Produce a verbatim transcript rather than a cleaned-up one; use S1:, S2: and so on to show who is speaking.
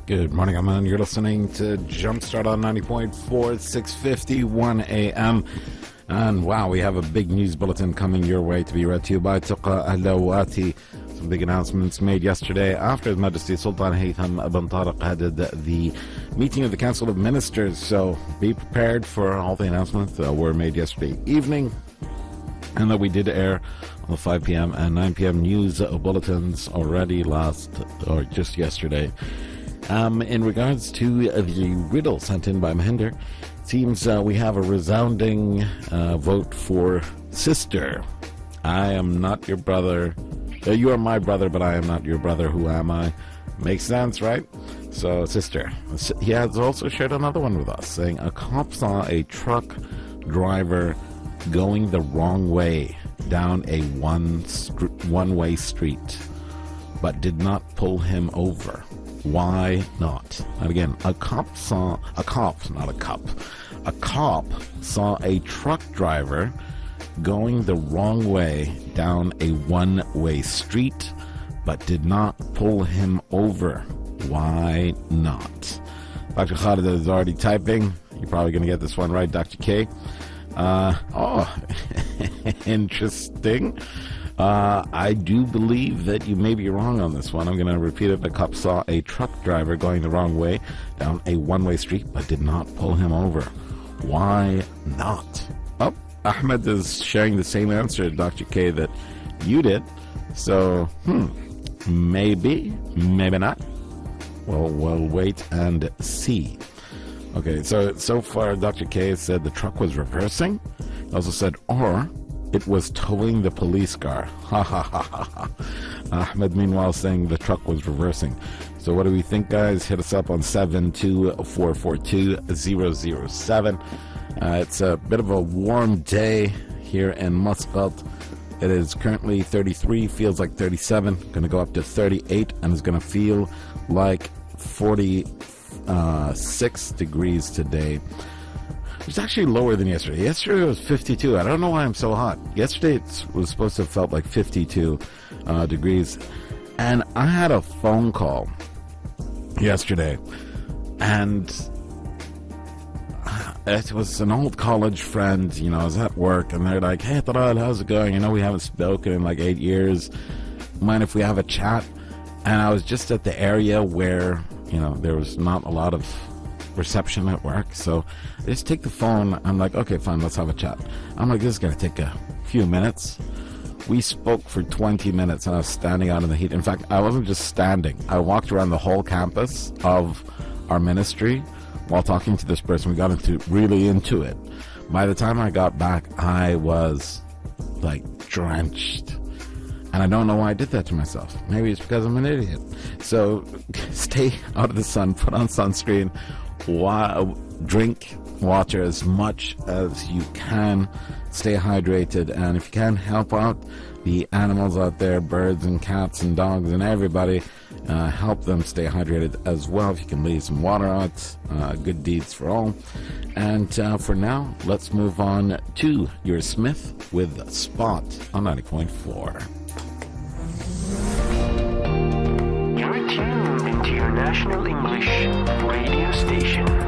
S1: Good morning, Aman. You're listening to Jumpstart on ninety point four, six fifty-one A M. And wow, we have a big news bulletin coming your way to be read to you by Tuqa Ahlawati. Some big announcements made yesterday after His Majesty Sultan Haytham bin Tariq headed the meeting of the Council of Ministers. So be prepared for all the announcements that were made yesterday evening and that we did air on the five p.m. and nine p.m. news bulletins already last or just yesterday. Um, in regards to the riddle sent in by Mahinder, it seems uh, we have a resounding uh, vote for sister. I am not your brother. Uh, you are my brother, but I am not your brother. Who am I? Makes sense, right? So, sister. He has also shared another one with us, saying a cop saw a truck driver going the wrong way down a one st- one-way street, but did not pull him over. Why not? And again, a cop saw a cop, not a cop. A cop saw a truck driver going the wrong way down a one-way street, but did not pull him over. Why not? Doctor Khalid is already typing. You're probably going to get this one right, Doctor K. Uh, oh, interesting. Uh, I do believe that you may be wrong on this one. I'm going to repeat it. The cop saw a truck driver going the wrong way down a one-way street, but did not pull him over. Why not? Oh, Ahmed is sharing the same answer, Doctor K, that you did. So, hmm, maybe, maybe not. Well, we'll wait and see. Okay, so so far, Doctor K said the truck was reversing. He also said, or it was towing the police car. Ha ha ha ha ha. Ahmed, meanwhile, saying the truck was reversing. So what do we think, guys? Hit us up on seven two four four two zero zero seven. Uh, it's a bit of a warm day here in Muscat. It is currently thirty-three, feels like thirty-seven. Going to go up to thirty-eight, and it's going to feel like forty-six degrees today. It's actually lower than yesterday. Yesterday it was fifty-two. I don't know why I'm so hot. Yesterday it was supposed to have felt like fifty-two uh, degrees. And I had a phone call yesterday. And it was an old college friend. You know, I was at work. And they're like, hey, Taral, how's it going? You know, we haven't spoken in like eight years. Mind if we have a chat? And I was just at the area where, you know, there was not a lot of reception at work, so I just take the phone. I'm like, okay, fine, let's have a chat. I'm like, this is gonna take a few minutes. We spoke for twenty minutes, and I was standing out in the heat. In fact, I wasn't just standing. I walked around the whole campus of our ministry while talking to this person. We got into really into it. By the time I got back, I was like drenched. And I don't know why I did that to myself. Maybe it's because I'm an idiot. So stay out of the sun, put on sunscreen, wa- drink water as much as you can, stay hydrated, and if you can, help out the animals out there, birds and cats and dogs and everybody, uh, help them stay hydrated as well. If you can leave some water out, uh, good deeds for all. And uh, for now, let's move on to your Smith with Spot on ninety point four.
S2: You're tuned into your national English radio station.